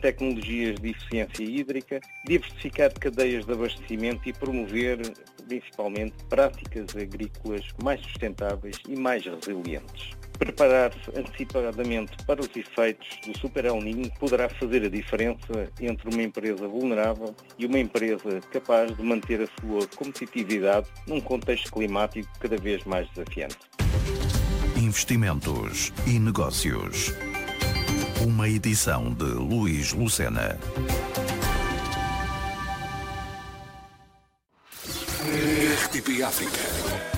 tecnologias de eficiência hídrica, diversificar cadeias de abastecimento e promover, principalmente, práticas agrícolas mais sustentáveis e mais resilientes. Preparar-se antecipadamente para os efeitos do Super El Niño poderá fazer a diferença entre uma empresa vulnerável e uma empresa capaz de manter a sua competitividade num contexto climático cada vez mais desafiante. Investimentos e negócios. Uma edição de Luís Lucena. RTP África.